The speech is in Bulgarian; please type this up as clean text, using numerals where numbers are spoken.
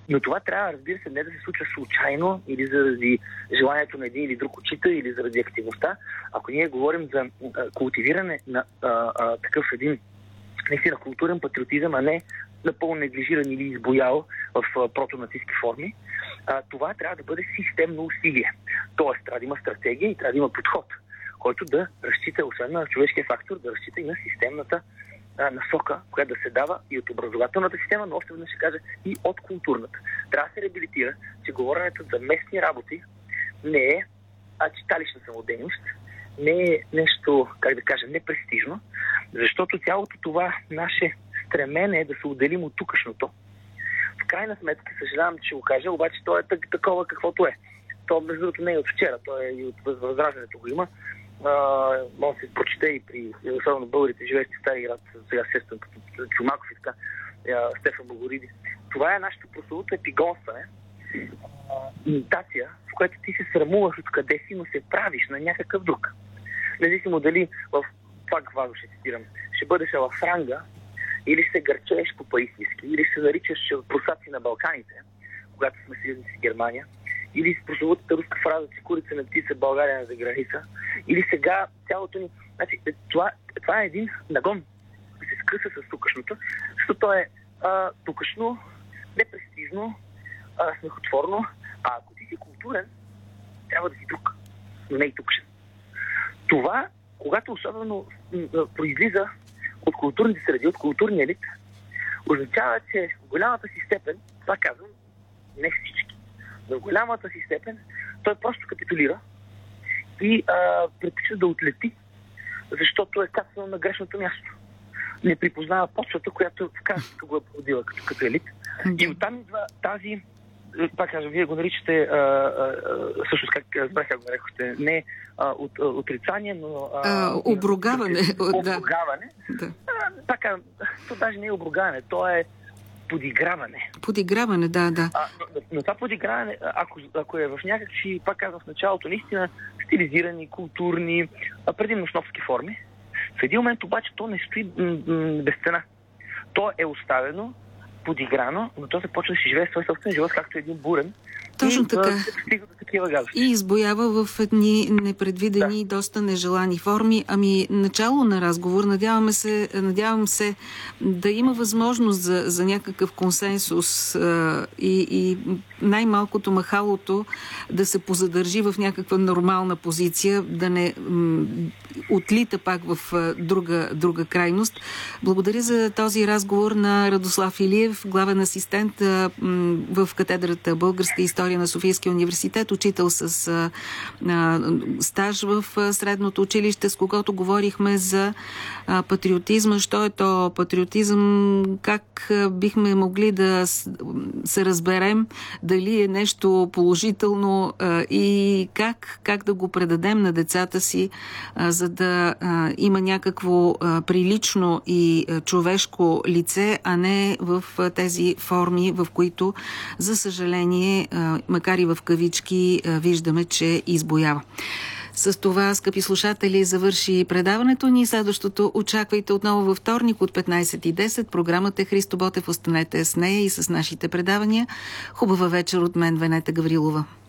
Но това трябва, разбира се, не да се случва случайно или заради желанието на един или друг учител или заради активността. Ако ние говорим за култивиране на такъв един наистина културен патриотизъм, а не напълно неглижиран или избоял в протонацистски форми, това трябва да бъде системно усилие. Тоест, трябва да има стратегия и трябва да има подход, който да разчита, освен на човешкия фактор, да разчита и на системната насока, която да се дава и от образователната система, но още веднъж ще кажа и от културната. Трябва да се реабилитира, че говоренето за местни работи не е читалищна самодейност, не е нещо, как да кажа, непрестижно, защото цялото това наше стремене е да се отделим от тукашното. В крайна сметка, съжалявам, че го кажа, обаче то е такова каквото е. То, между другото, не е от вчера, то е и от Възраждането го има. Може да се прочете и при, особено българите, живеещи в Стари град, сега сестен като Чумаков и така, Стефан Благориди. Това е нашето прословуто епигонстване, имитация, в която ти се срамуваш откъде си, но се правиш на някакъв друг. Независимо дали пак важно ще цитирам, ще бъдеш в Франга, или се гърчеш по паистински, или се наричаш просаци на Балканите, когато сме съюзници с Германия, или с прословутата руска фраза, че курица на птица, България за граница, или сега цялото ни... Значи, това е един нагон, да се скъса с тукашното, защото то е тукашно, непрестижно, смехотворно, а ако ти си културен, трябва да си друг, но не и тукашен. Това, когато особено произлиза от културните среди, от културния елит, означава, че в голямата си степен, това казвам, не всички, но в голямата си степен той просто капитулира и предпочита да отлети, защото е кацнал на грешното място. Не припознава почвата, която в крайна сметка го е породила като елит. И оттам идва тази, пак кажа, вие го наричате, всъщност как разбрах, как го нарекохте, не отрицание, но... обругаване. Обругаване. Да. Така, то даже не е обругаване, то е подиграване. Подиграване, да. Но това подиграване, ако е в някакви, пак казвам в началото, наистина стилизирани, културни, предимно сновски форми, в един момент обаче то не стои без цена. То е оставено, подиграно, но то започва да си живее свой собствен живот, както един бурен. Точно така. И избоява в едни непредвидени, доста нежелани форми. Начало на разговор, надявам се да има възможност за някакъв консенсус и най-малкото махалото да се позадържи в някаква нормална позиция, да не отлита пак в друга крайност. Благодаря за този разговор на Радослав Илиев, главен асистент в катедрата Българска история на Софийския университет, учител с стаж в средното училище, с когото говорихме за патриотизма. Що е то патриотизъм? Как бихме могли да се разберем дали е нещо положително и как да го предадем на децата си, за да има някакво прилично и човешко лице, а не в тези форми, в които, за съжаление, макар и в кавички, виждаме, че избоява. С това, скъпи слушатели, завърши предаването ни. Следващото очаквайте отново във вторник от 15:10. Програмата е Христо Ботев. Останете с нея и с нашите предавания. Хубава вечер от мен, Венета Гаврилова.